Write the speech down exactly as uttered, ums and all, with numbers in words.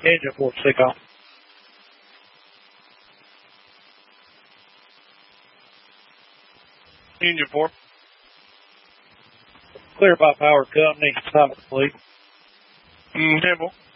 Engine four, stick on. Engine four. Clear by power company. Stop, please. Mm, Temple.